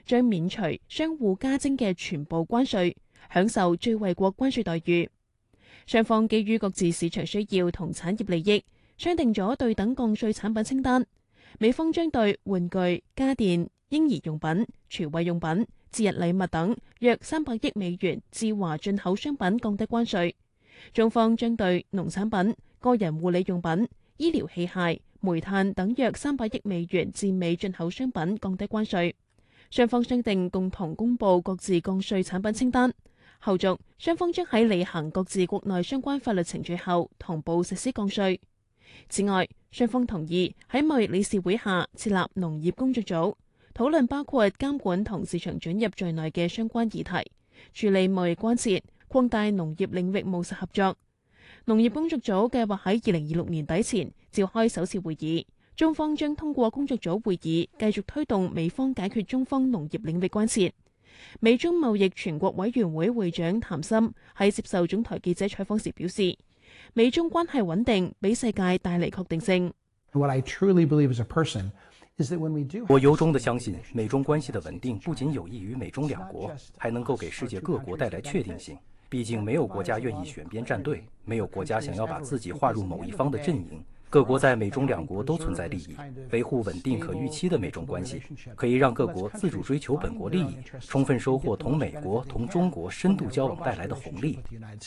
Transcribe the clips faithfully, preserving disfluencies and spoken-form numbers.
將免除相互加徵嘅全部關稅，享受最惠國關稅待遇。雙方基於各自市場需要同產業利益，商定咗對等降稅產品清單。美方將對玩具、家電、嬰兒用品、廚衛用品、節日禮物等約三百億美元至華進口商品降低關稅。中方將對農產品、個人護理用品、醫療器械、煤炭等約三百億美元至美進口商品降低關稅。雙方商定共同公佈各自降稅產品清單。後續雙方將喺履行各自國內相關法律程序後同步實施降稅。此外，雙方同意喺貿易理事會下設立農業工作組，討論包括監管同市場准入在內嘅相關議題，處理貿易關切，擴大農業領域務實合作。農業工作組計劃喺二零二六年底前召開首次會議，中方將通過工作組會議繼續推動美方解決中方農業領域關切。美中貿易全國委員會會長譚森喺接受總台記者採訪時表示，美中關係穩定俾世界帶嚟確定性。 我由衷地相信，美中關係的穩定不僅有益於美中兩國，還能夠給世界各國帶來確定性。畢竟沒有國家願意選邊站隊，沒有國家想要把自己劃入某一方的陣營。各國在美中兩國都存在利益，維護穩定可預期的美中關係，可以讓各國自主追求本國利益，充分收穫同美國、同中國深度交往帶來的紅利。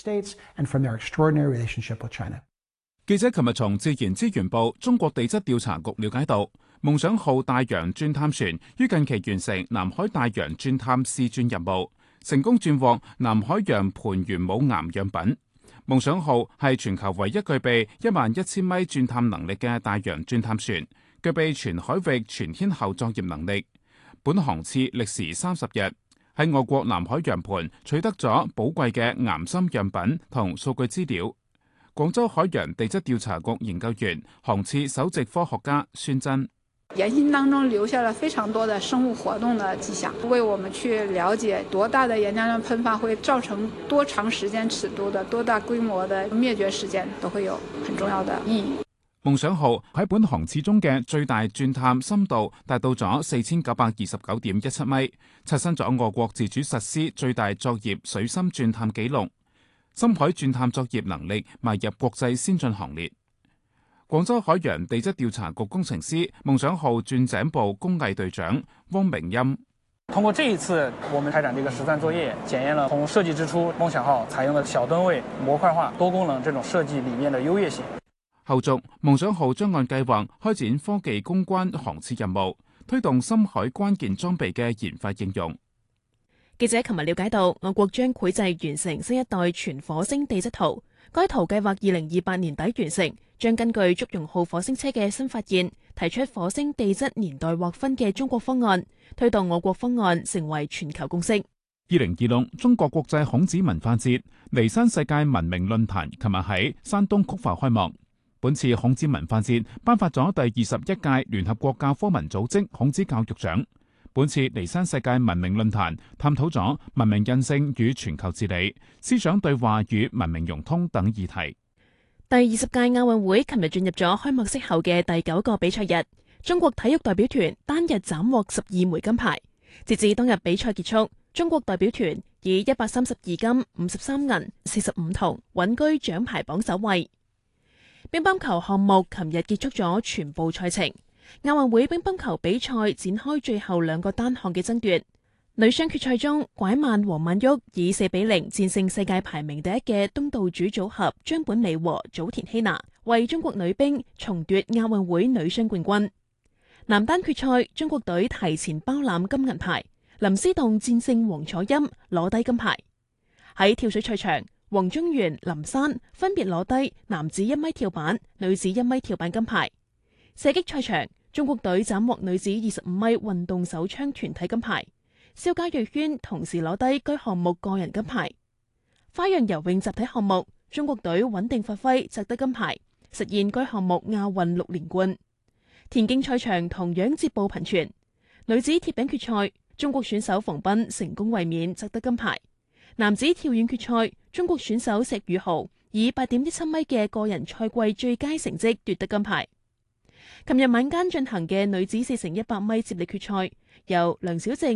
記者琴日從自然資源部中國地質調查局了解到，夢想號大洋鑽探船於近期完成南海大洋鑽探試鑽任務，成功鑽獲南海洋盤玄武岩樣品。夢想號係全球唯一具備一萬一千米鑽探能力嘅大洋鑽探船，具備全海域全天候作業能力。本航次歷時三十日，喺我國南海洋盤取得咗寶貴嘅岩深樣品同數據資料。廣州海洋地質調查局研究員、航次首席科學家孫真。 岩芯當中留下了非常多的生物活動的跡象，為我們去了解多大的岩漿量噴發會造成多長時間尺度的多大規模的滅絕事件，都會有很重要的意義。 夢想號喺本航次中嘅最大鑽探深度達到咗四千九百二十九點一七米，刷新咗我國自主實施最大作業水深鑽探紀錄，深海鑽探作業能力邁入國際先進行列。廣州海洋地質調查局工程師、夢想號鑽井部工藝隊長汪明音： 通過這一次我們開展這個實鑽作業，檢驗了從設計之初夢想號採用的小噸位模塊化多功能這種設計理念的優越性。 後續夢想號將按計劃開展科技攻關航次任務，推動深海關鍵裝備嘅研發應用。 記者琴日了解到，我國將繪製完成新一代全火星地質圖，該圖計劃二零二八年底完成。將根據祝融號火星車嘅新發現，提出火星地質年代劃分嘅中國方案，推動我國方案成為全球共識。 二零二六中國國際孔子文化節尼山世界文明論壇琴日喺山東曲阜開幕。本次孔子文化節頒發咗第二十一屆聯合國教科文組織孔子教育獎。本次尼山世界文明論壇探討咗文明韌性與全球治理、思想對話與文明融通等議題。 第二十屆亞運會琴日進入咗開幕式後嘅第九個比賽日，中國體育代表團單日斬獲十二枚金牌。截至當日比賽結束，中國代表團以一百三十二金、五十三銀、四十五銅穩居獎牌榜首位。乒乓球項目琴日結束咗全部賽程，亞運會乒乓球比賽展開最後兩個單項嘅爭奪。女雙決賽中，拐萬和曼昱以四比零戰勝世界排名第一嘅東道主組合張本美和早田希娜，為中國女兵重奪亞運會女雙冠軍。男單決賽，中國隊提前包攬金銀牌，林思棟戰勝王楚欽攞低金牌。喺跳水賽場，王宗源、林珊分別攞低男子一米跳板、女子一米跳板金牌。射擊賽場，中國隊斬獲女子二十五米運動手槍團體金牌。蕭家瑞軒同時攞低該項目個人金牌。花樣游泳集體項目，中國隊穩定發揮，摘得金牌，實現該項目亞運六連冠。田徑賽場同樣捷報頻傳，女子鐵餅決賽，中國選手馮彬成功衛冕，摘得金牌。男子跳遠決賽，中國選手石宇豪以八點一七米嘅個人賽季最佳成績奪得金牌。琴日晚間進行嘅女子四乘一百米接力決賽，由梁小靜